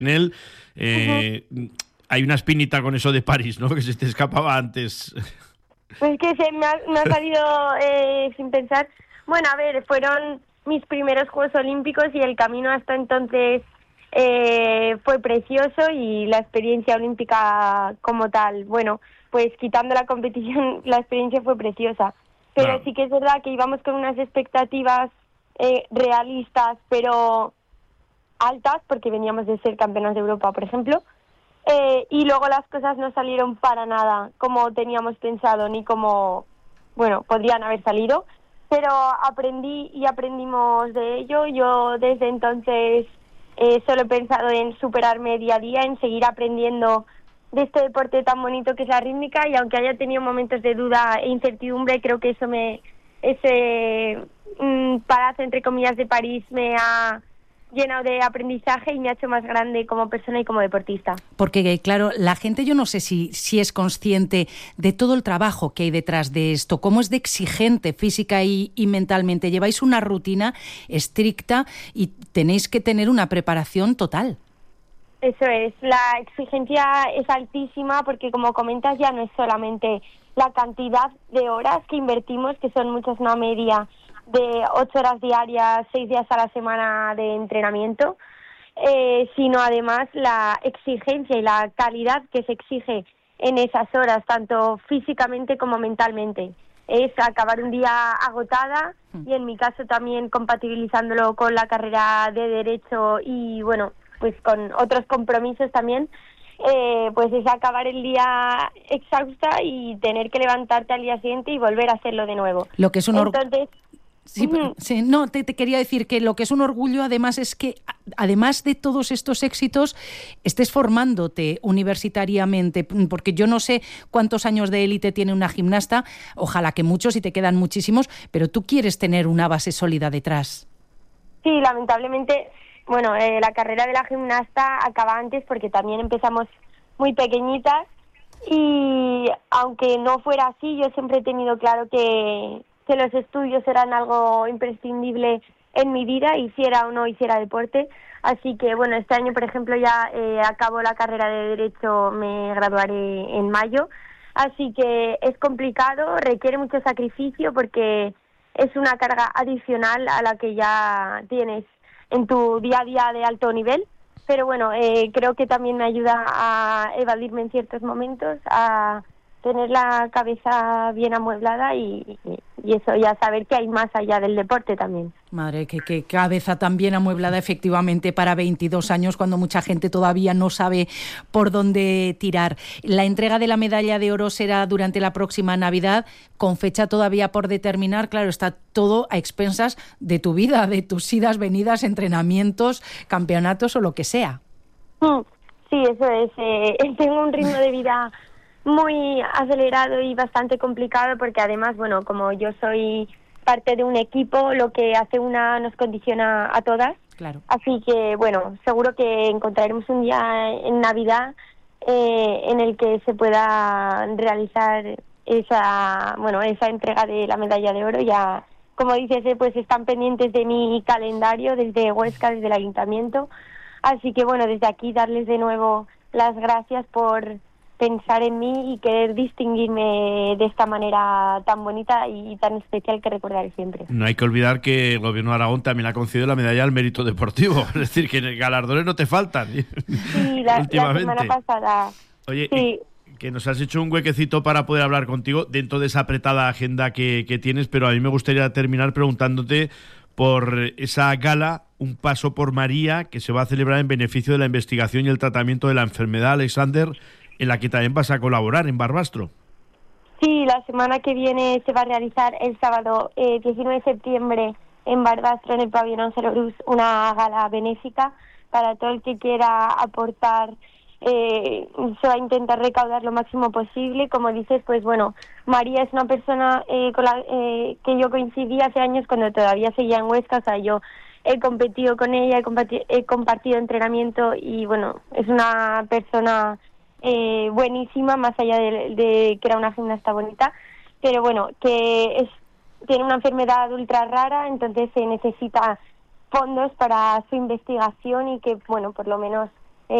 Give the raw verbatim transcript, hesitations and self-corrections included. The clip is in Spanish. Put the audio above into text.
él. Eh, uh-huh. Hay una espinita con eso de París, ¿no? Que se te escapaba antes. Pues que se me ha, me ha salido eh, sin pensar. Bueno, a ver, fueron mis primeros Juegos Olímpicos y el camino hasta entonces eh, fue precioso, y la experiencia olímpica como tal, bueno, pues quitando la competición, la experiencia fue preciosa. Pero claro, sí que es verdad que íbamos con unas expectativas eh, realistas, pero altas, porque veníamos de ser campeonas de Europa, por ejemplo. Eh, y luego las cosas no salieron para nada como teníamos pensado, ni como, bueno, podrían haber salido, pero aprendí y aprendimos de ello. Yo desde entonces eh, solo he pensado en superarme día a día, en seguir aprendiendo de este deporte tan bonito que es la rítmica, y aunque haya tenido momentos de duda e incertidumbre, creo que eso me, ese mmm, parazo entre comillas de París me ha llenado de aprendizaje y me ha hecho más grande como persona y como deportista. Porque, claro, la gente, yo no sé si, si es consciente de todo el trabajo que hay detrás de esto, cómo es de exigente física y, y mentalmente. Lleváis una rutina estricta y tenéis que tener una preparación total. Eso es, la exigencia es altísima porque, como comentas, ya no es solamente la cantidad de horas que invertimos, que son muchas, una media de ocho horas diarias, seis días a la semana de entrenamiento, eh, sino además la exigencia y la calidad que se exige en esas horas, tanto físicamente como mentalmente. Es acabar un día agotada, y en mi caso también compatibilizándolo con la carrera de Derecho y, bueno, pues con otros compromisos también, eh, pues es acabar el día exhausta y tener que levantarte al día siguiente y volver a hacerlo de nuevo. Lo que es un orgullo. Entonces, Sí, uh-huh. sí, no, te, te quería decir que lo que es un orgullo además es que, además de todos estos éxitos, estés formándote universitariamente, porque yo no sé cuántos años de élite tiene una gimnasta, ojalá que muchos y te quedan muchísimos, pero tú quieres tener una base sólida detrás. Sí, lamentablemente, bueno, eh, la carrera de la gimnasta acaba antes porque también empezamos muy pequeñitas, y aunque no fuera así, yo siempre he tenido claro que que los estudios eran algo imprescindible en mi vida, hiciera o no hiciera deporte. Así que, bueno, este año, por ejemplo, ya eh, acabo la carrera de Derecho, me graduaré en mayo. Así que es complicado, requiere mucho sacrificio porque es una carga adicional a la que ya tienes en tu día a día de alto nivel. Pero bueno, eh, creo que también me ayuda a evadirme en ciertos momentos, a tener la cabeza bien amueblada y, y eso, ya saber que hay más allá del deporte también. Madre, que, que cabeza tan bien amueblada efectivamente para veintidós años, cuando mucha gente todavía no sabe por dónde tirar. La entrega de la medalla de oro será durante la próxima Navidad, con fecha todavía por determinar. Claro, está todo a expensas de tu vida, de tus idas, venidas, entrenamientos, campeonatos o lo que sea. Sí, eso es. Eh, tengo un ritmo de vida muy acelerado y bastante complicado porque, además, bueno, como yo soy parte de un equipo, lo que hace una nos condiciona a todas. Claro. Así que, bueno, seguro que encontraremos un día en Navidad eh, en el que se pueda realizar esa, bueno, esa entrega de la medalla de oro. Ya, como dices, eh, pues están pendientes de mi calendario desde Huesca, desde el ayuntamiento. Así que, bueno, desde aquí darles de nuevo las gracias por pensar en mí y querer distinguirme de esta manera tan bonita y tan especial que recordaré siempre. No hay que olvidar que el Gobierno de Aragón también ha concedido la medalla al mérito deportivo, es decir, que galardones no te faltan. Sí, la, la semana pasada. Oye, sí. que nos has hecho un huequecito para poder hablar contigo dentro de esa apretada agenda que, que tienes, pero a mí me gustaría terminar preguntándote por esa gala Un Paso por María, que se va a celebrar en beneficio de la investigación y el tratamiento de la enfermedad Alexander, en la que también vas a colaborar en Barbastro. Sí, la semana que viene se va a realizar el sábado eh, diecinueve de septiembre en Barbastro, en el pabellón Ángel Orús, una gala benéfica para todo el que quiera aportar. Eh, se va a intentar recaudar lo máximo posible. Como dices, pues bueno, María es una persona eh, con la eh, que yo coincidí hace años cuando todavía seguía en Huesca. O sea, yo he competido con ella, he compartido, he compartido entrenamiento y, bueno, es una persona Eh, buenísima, más allá de, de que era una gimnasta bonita, pero bueno, que es, tiene una enfermedad ultra rara, entonces se necesita fondos para su investigación y que, bueno, por lo menos